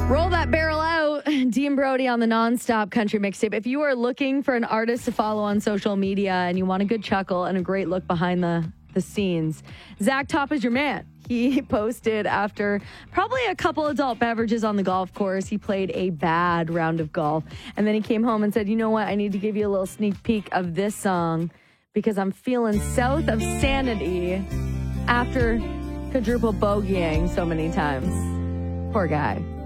Roll that barrel out. Dean Brody on the Nonstop Country Mixtape. If you are looking for an artist to follow on social media and you want a good chuckle and a great look behind the scenes, Zach Top is your man. He posted after probably a couple adult beverages on the golf course. He played a bad round of golf. And then he came home and said, you know what? I need to give you a little sneak peek of this song because I'm feeling south of sanity after quadruple bogeying so many times. Poor guy.